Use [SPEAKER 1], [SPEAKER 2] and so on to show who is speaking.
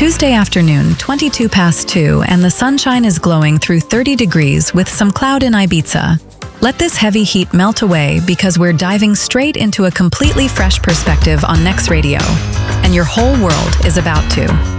[SPEAKER 1] Tuesday afternoon, 22 past 2, and the sunshine is glowing through 30 degrees with some cloud in Ibiza. Let this heavy heat melt away because we're diving straight into a completely fresh perspective on Next Radio, and your whole world is about to.